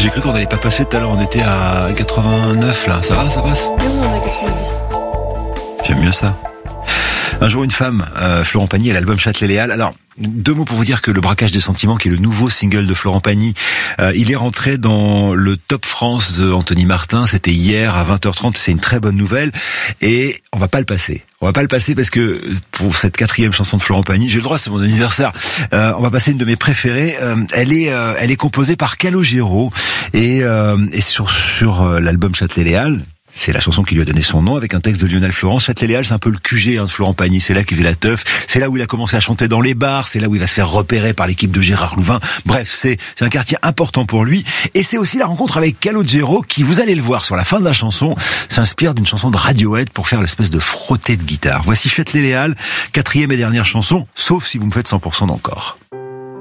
J'ai cru qu'on n'allait pas passer tout à l'heure, on était à 89 là, ça va, ça passe? Non, on est à 90. J'aime mieux ça. Un jour une femme, Florent Pagny, et l'album Châtelet-Léal. Alors, 2 mots pour vous dire que Le Braquage des Sentiments, qui est le nouveau single de Florent Pagny, il est rentré dans le Top France de Anthony Martin. C'était hier à 20h30. C'est une très bonne nouvelle. Et on va pas le passer. On va pas le passer parce que pour cette 4e chanson de Florent Pagny, j'ai le droit, c'est mon anniversaire. On va passer une de mes préférées. Elle est composée par Calogero et sur l'album Châtelet-Léal. C'est la chanson qui lui a donné son nom, avec un texte de Lionel Florence. Châtelet-Léal, c'est un peu le QG de Florent Pagny. C'est là qu'il fait la teuf. C'est là où il a commencé à chanter dans les bars. C'est là où il va se faire repérer par l'équipe de Gérard Louvain. Bref, c'est un quartier important pour lui. Et c'est aussi la rencontre avec Calogero, qui, vous allez le voir sur la fin de la chanson, s'inspire d'une chanson de Radiohead pour faire l'espèce de frotté de guitare. Voici Châtelet-Léal, 4e et dernière chanson, sauf si vous me faites 100% d'encore.